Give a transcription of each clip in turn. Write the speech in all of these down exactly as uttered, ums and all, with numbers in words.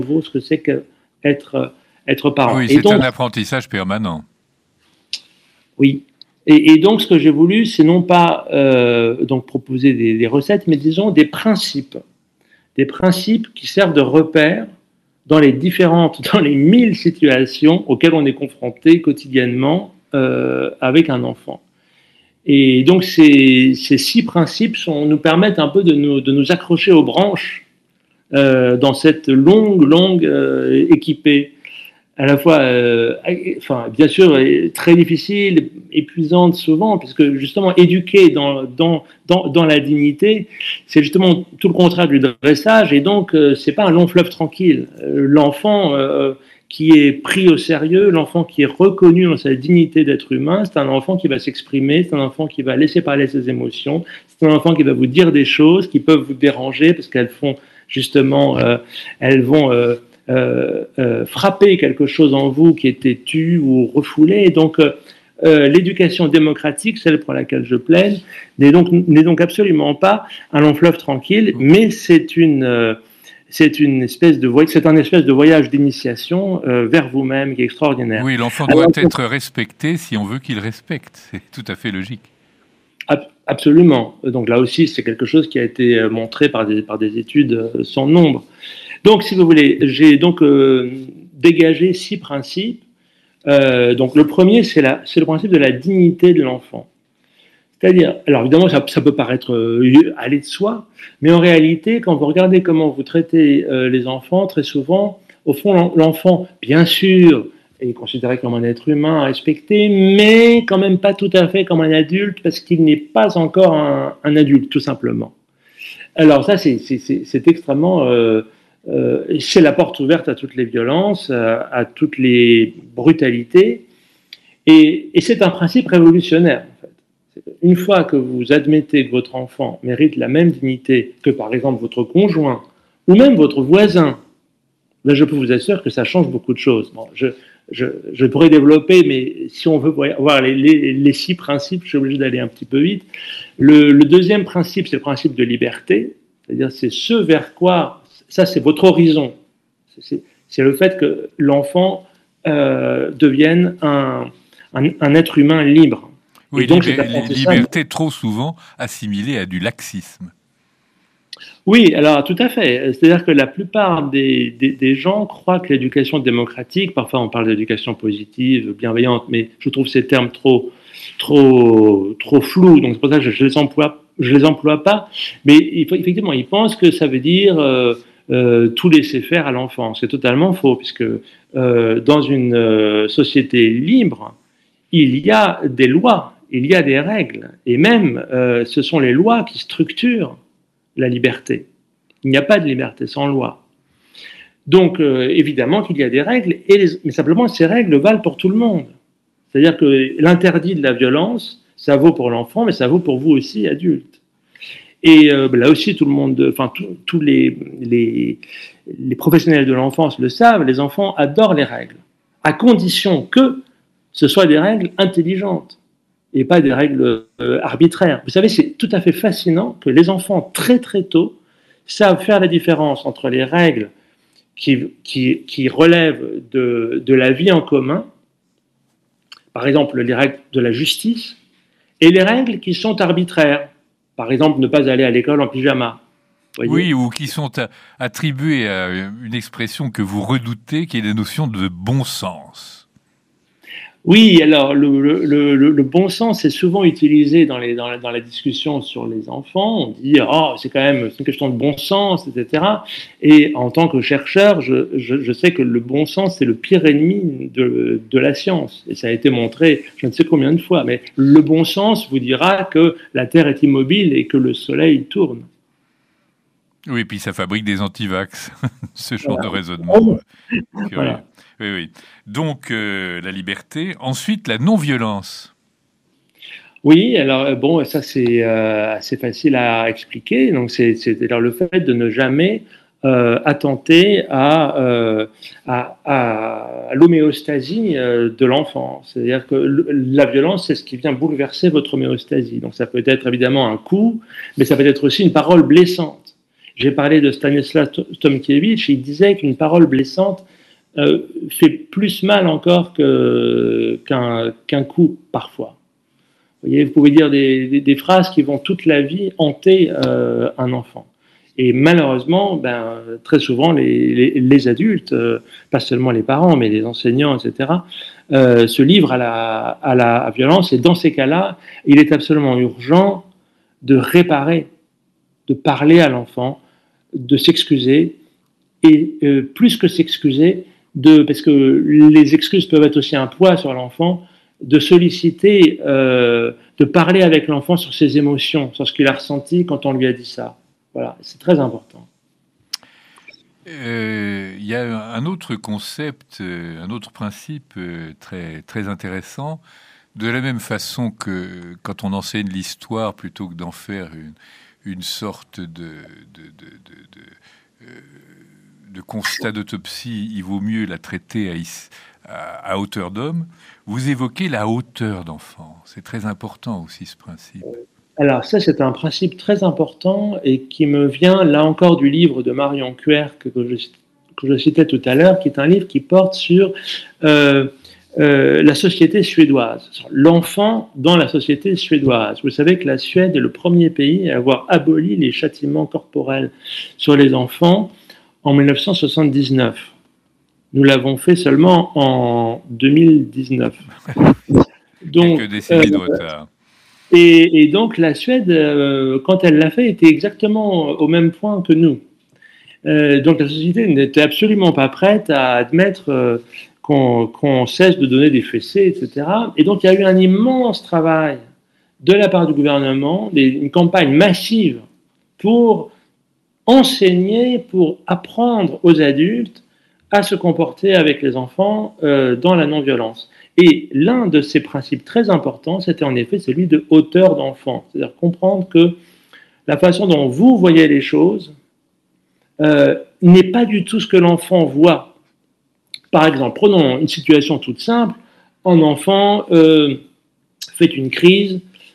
nouveau ce que c'est qu'être être parent. Oui, et c'est donc, un apprentissage permanent. Oui. Et, et donc, ce que j'ai voulu, c'est non pas euh, donc proposer des, des recettes, mais disons des principes. Des principes qui servent de repères dans les différentes, dans les mille situations auxquelles on est confronté quotidiennement euh, avec un enfant. Et donc, ces, ces six principes sont, nous permettent un peu de nous, de nous accrocher aux branches euh, dans cette longue, longue euh, équipée. À la fois, euh, enfin, bien sûr, très difficile, épuisante souvent, puisque justement, éduquer dans, dans, dans, dans la dignité, c'est justement tout le contraire du dressage, et donc, euh, c'est pas un long fleuve tranquille. Euh, l'enfant euh, qui est pris au sérieux, l'enfant qui est reconnu dans sa dignité d'être humain, c'est un enfant qui va s'exprimer, c'est un enfant qui va laisser parler ses émotions, c'est un enfant qui va vous dire des choses qui peuvent vous déranger, parce qu'elles font justement, euh, elles vont... Euh, Euh, euh, frapper quelque chose en vous qui est têtu ou refoulé. Et donc, euh, euh, l'éducation démocratique, celle pour laquelle je plaide, n'est donc, n'est donc absolument pas un long fleuve tranquille, mais c'est une, euh, c'est une espèce de voyage, c'est un espèce de voyage d'initiation euh, vers vous-même qui est extraordinaire. Oui, l'enfant doit Alors, être respecté si on veut qu'il respecte. C'est tout à fait logique. Absolument. Donc là aussi, c'est quelque chose qui a été montré par des, par des études sans nombre. Donc, si vous voulez, j'ai donc euh, dégagé six principes. Euh, donc, le premier, c'est, la, c'est le principe de la dignité de l'enfant. C'est-à-dire, alors évidemment, ça, ça peut paraître euh, aller de soi, mais en réalité, quand vous regardez comment vous traitez euh, les enfants, très souvent, au fond, l'enfant, bien sûr, est considéré comme un être humain à respecter, mais quand même pas tout à fait comme un adulte, parce qu'il n'est pas encore un, un adulte, tout simplement. Alors ça, c'est, c'est, c'est, c'est extrêmement... Euh, Euh, c'est la porte ouverte à toutes les violences, à, à toutes les brutalités, et, et c'est un principe révolutionnaire. En fait. Une fois que vous admettez que votre enfant mérite la même dignité que, par exemple, votre conjoint ou même votre voisin, là, je peux vous assurer que ça change beaucoup de choses. Bon, je, je, je pourrais développer, mais si on veut voir les, les, les six principes, je suis obligé d'aller un petit peu vite. Le, le deuxième principe, c'est le principe de liberté, c'est-à-dire c'est ce vers quoi ça, c'est votre horizon. C'est, c'est le fait que l'enfant euh, devienne un, un, un être humain libre. Oui, et donc, libé- c'est liberté trop souvent assimilée à du laxisme. Oui, alors tout à fait. C'est-à-dire que la plupart des, des, des gens croient que l'éducation démocratique, parfois on parle d'éducation positive, bienveillante, mais je trouve ces termes trop, trop, trop flous, donc c'est pour ça que je ne les emploie, je les emploie pas. Mais effectivement, ils pensent que ça veut dire... Euh, Euh, tout laisser faire à l'enfant. C'est totalement faux, puisque euh, dans une euh, société libre, il y a des lois, il y a des règles, et même euh, ce sont les lois qui structurent la liberté. Il n'y a pas de liberté sans loi. Donc, euh, évidemment qu'il y a des règles, et les, mais simplement ces règles valent pour tout le monde. C'est-à-dire que l'interdit de la violence, ça vaut pour l'enfant, mais ça vaut pour vous aussi, adultes. Et euh, là aussi, tout le monde, enfin tous les, les, les professionnels de l'enfance le savent, les enfants adorent les règles, à condition que ce soient des règles intelligentes et pas des règles euh, arbitraires. Vous savez, c'est tout à fait fascinant que les enfants, très très tôt, savent faire la différence entre les règles qui, qui, qui relèvent de, de la vie en commun, par exemple les règles de la justice, et les règles qui sont arbitraires. Par exemple, ne pas aller à l'école en pyjama. Oui, ou qui sont attribués à une expression que vous redoutez, qui est la notion de bon sens. Oui, alors le, le, le, le bon sens est souvent utilisé dans, les, dans, la, dans la discussion sur les enfants. On dit « oh, c'est quand même c'est une question de bon sens, et cetera » Et en tant que chercheur, je, je, je sais que le bon sens, c'est le pire ennemi de, de la science. Et ça a été montré je ne sais combien de fois. Mais le bon sens vous dira que la Terre est immobile et que le Soleil tourne. Oui, et puis ça fabrique des antivax, ce genre voilà. de raisonnement. Voilà. Oui, oui. Donc, euh, la liberté. Ensuite, la non-violence. Oui, alors, bon, ça, c'est euh, assez facile à expliquer. Donc, c'est, c'est alors, le fait de ne jamais euh, attenter à, euh, à, à, à l'homéostasie euh, de l'enfant. C'est-à-dire que le, la violence, c'est ce qui vient bouleverser votre homéostasie. Donc, ça peut être évidemment un coup, mais ça peut être aussi une parole blessante. J'ai parlé de Stanisław Tomkiewicz, il disait qu'une parole blessante euh, fait plus mal encore que, qu'un, qu'un coup parfois. Vous voyez, vous pouvez dire des, des, des phrases qui vont toute la vie hanter euh, un enfant. Et malheureusement, ben, très souvent, les, les, les adultes, euh, pas seulement les parents, mais les enseignants, et cetera, euh, se livrent à la, à la violence. Et dans ces cas-là, il est absolument urgent de réparer, de parler à l'enfant, de s'excuser, et euh, plus que s'excuser, de, parce que les excuses peuvent être aussi un poids sur l'enfant, de solliciter, euh, de parler avec l'enfant sur ses émotions, sur ce qu'il a ressenti quand on lui a dit ça. Voilà, c'est très important. Il euh, y a un autre concept, euh, un autre principe euh, très, très intéressant. De la même façon que quand on enseigne l'histoire, plutôt que d'en faire une, une sorte de, de, de, de, de, euh, de constat d'autopsie, il vaut mieux la traiter à, à, à hauteur d'homme. Vous évoquez la hauteur d'enfant. C'est très important aussi, ce principe. Alors ça, c'est un principe très important et qui me vient, là encore, du livre de Marion Kuerk que je, que je citais tout à l'heure, qui est un livre qui porte sur euh, euh, la société suédoise, sur l'enfant dans la société suédoise. Vous savez que la Suède est le premier pays à avoir aboli les châtiments corporels sur les enfants en mille neuf cent soixante-dix-neuf. Nous l'avons fait seulement en deux mille dix-neuf. Donc, quelques décennies euh, de retard. Et, et donc la Suède, euh, quand elle l'a fait, était exactement au même point que nous. Euh, donc la société n'était absolument pas prête à admettre euh, qu'on, qu'on cesse de donner des fessées, et cetera. Et donc il y a eu un immense travail de la part du gouvernement, des, une campagne massive pour enseigner, pour apprendre aux adultes à se comporter avec les enfants euh, dans la non-violence. Et l'un de ces principes très importants, c'était en effet celui de hauteur d'enfant. C'est-à-dire comprendre que la façon dont vous voyez les choses euh, n'est pas du tout ce que l'enfant voit. Par exemple, prenons une situation toute simple. Un enfant euh, fait une crise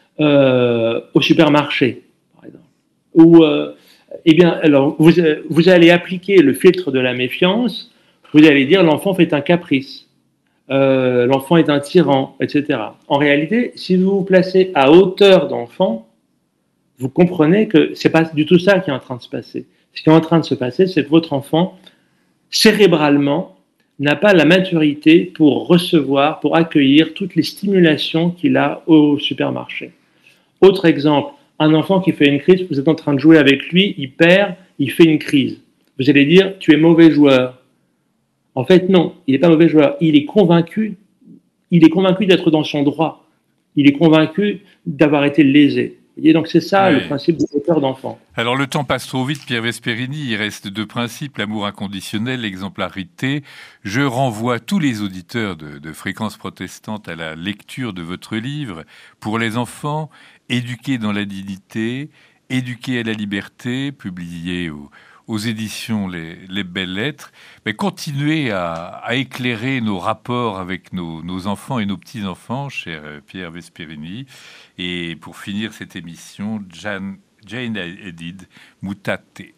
euh, au supermarché, par exemple. Ou, euh, eh bien, alors, vous, vous allez appliquer le filtre de la méfiance, vous allez dire l'enfant fait un caprice. Euh, l'enfant est un tyran, et cetera. En réalité, si vous vous placez à hauteur d'enfant, vous comprenez que c'est pas du tout ça qui est en train de se passer. Ce qui est en train de se passer, c'est que votre enfant, cérébralement, n'a pas la maturité pour recevoir, pour accueillir toutes les stimulations qu'il a au supermarché. Autre exemple, un enfant qui fait une crise, vous êtes en train de jouer avec lui, il perd, il fait une crise. Vous allez dire, tu es mauvais joueur. En fait, non, il n'est pas mauvais joueur. Il est convaincu, il est convaincu d'être dans son droit. Il est convaincu d'avoir été lésé. Vous voyez, donc c'est ça, oui, le principe de hauteur d'enfant. Alors le temps passe trop vite, Pierre Vesperini. Il reste deux principes, l'amour inconditionnel, l'exemplarité. Je renvoie tous les auditeurs de, de Fréquence Protestante à la lecture de votre livre pour les enfants, éduqués dans la dignité, éduqués à la liberté, publié au aux éditions Les, les Belles Lettres, mais continuez à, à éclairer nos rapports avec nos, nos enfants et nos petits-enfants, cher Pierre Vesperini. Et pour finir cette émission, Jane, Jane Edid, Mutate.